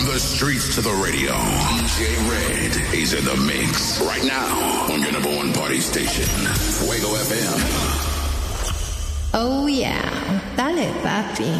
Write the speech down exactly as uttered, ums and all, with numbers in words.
From the streets to the radio, J Red is in the mix right now on your number one party station, Fuego F M. Oh yeah, dale papi.